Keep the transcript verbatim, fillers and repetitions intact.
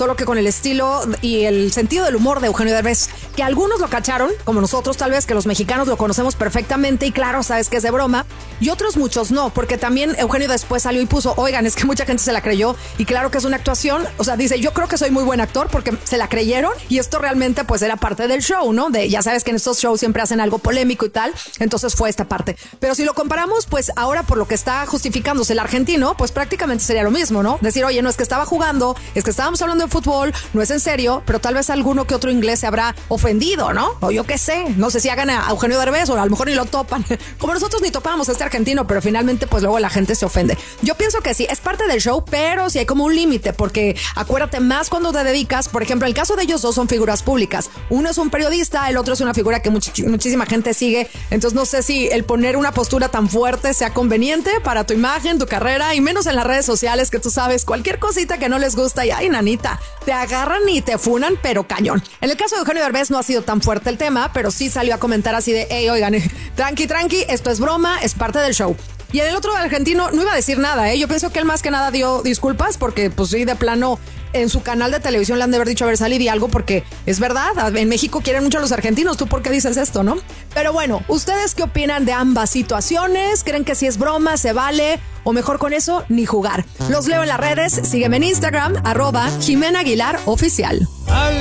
solo que con el estilo y el sentido del humor de Eugenio Derbez, que algunos lo cacharon, como nosotros tal vez, que los mexicanos lo conocemos perfectamente y claro, sabes que es de broma, y otros muchos no, porque también Eugenio después salió y puso, oigan, es que mucha gente se la creyó y claro que es una actuación, o sea, dice, yo creo que soy muy buen actor porque se la creyeron y esto realmente pues era parte del show, ¿no? De, ya sabes que en estos shows siempre hacen algo polémico y tal, entonces fue esta parte. Pero si lo comparamos, pues ahora por lo que está justificándose el argentino, pues prácticamente sería lo mismo, ¿no? Decir, oye, no es que estaba jugando, es que estábamos hablando de fútbol, no es en serio, pero tal vez alguno que otro inglés se habrá ofendido, ¿no? O yo qué sé, no sé si hagan a Eugenio Derbez o a lo mejor ni lo topan, como nosotros ni topamos a este argentino, pero finalmente pues luego la gente se ofende. Yo pienso que sí, es parte del show, pero sí hay como un límite, porque acuérdate más cuando te dedicas, por ejemplo, el caso de ellos dos son figuras públicas, uno es un periodista, el otro es una figura que much- muchísima gente sigue, entonces no sé si el poner una postura tan fuerte sea conveniente para tu imagen, tu carrera, y menos en las redes sociales, que tú sabes, cualquier cosita que no les gusta y ay, nanita, te agarran y te funan, pero cañón. En el caso de Eugenio Derbez no ha sido tan fuerte el tema, pero sí salió a comentar así de, hey, oigan, tranqui, tranqui, esto es broma, es parte del show. Y en el otro argentino no iba a decir nada, ¿eh? Yo pienso que él más que nada dio disculpas porque pues sí, de plano en su canal de televisión le han de haber dicho, a ver, sal y di algo porque es verdad, en México quieren mucho a los argentinos, ¿tú por qué dices esto, no? Pero bueno, ¿ustedes qué opinan de ambas situaciones? ¿Creen que si es broma, se vale? O mejor con eso, ni jugar. Los leo en las redes, sígueme en Instagram, arroba Jimena Aguilar Oficial.